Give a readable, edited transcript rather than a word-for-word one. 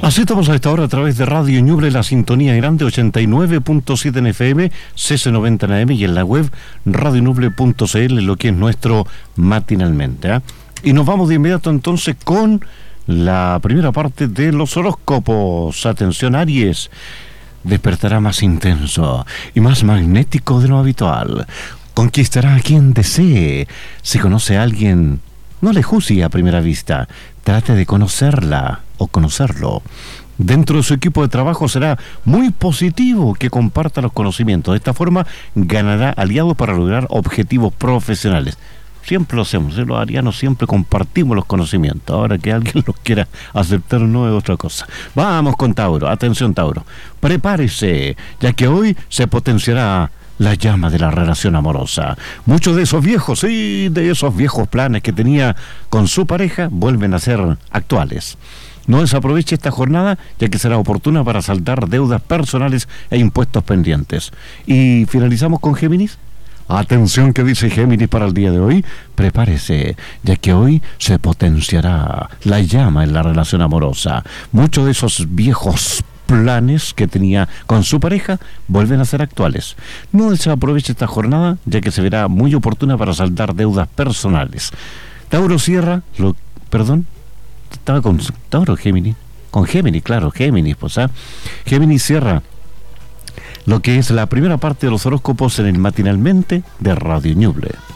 Así estamos a esta hora a través de Radio Ñuble, la sintonía grande 89.7 en FM, CC90 en AM y en la web radioñuble.cl, lo que es nuestro matinalmente. Y nos vamos de inmediato entonces con la primera parte de los horóscopos. Atención, Aries, despertará más intenso y más magnético de lo habitual. Conquistará a quien desee. Si conoce a alguien, no le juzgue a primera vista. Trate de conocerla o conocerlo. Dentro de su equipo de trabajo será muy positivo que comparta los conocimientos. De esta forma ganará aliados para lograr objetivos profesionales. Siempre lo hacemos, los arianos siempre compartimos los conocimientos. Ahora que alguien los quiera aceptar o no es otra cosa. Vamos con Tauro. Atención, Tauro. Prepárese, ya que hoy se potenciará la llama de la relación amorosa. Muchos de esos viejos planes que tenía con su pareja vuelven a ser actuales. No desaproveche esta jornada, ya que será oportuna para saldar deudas personales e impuestos pendientes. Y finalizamos con Géminis. Atención, que dice Géminis para el día de hoy. Prepárese, ya que hoy se potenciará la llama en la relación amorosa. Muchos de esos viejos planes que tenía con su pareja vuelven a ser actuales. No desaproveche esta jornada, ya que se verá muy oportuna para saldar deudas personales. Tauro cierra, estaba con Tauro, Géminis, con Géminis, claro, Géminis, Géminis cierra lo que es la primera parte de los horóscopos en el matinalmente de Radio Ñuble.